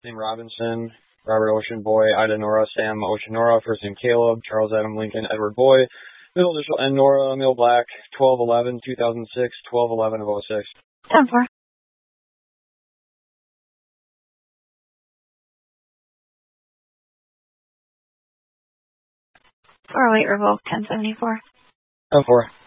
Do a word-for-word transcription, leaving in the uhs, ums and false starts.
name Robinson, Robert Ocean Boy, Ida Nora, Sam Ocean Nora, first name Caleb, Charles Adam Lincoln, Edward Boy, middle initial N Nora, Mill Black, twelve eleven two thousand six, twelve eleven of oh six. ten four. four oh eight revoked, ten seventy-four. ten four.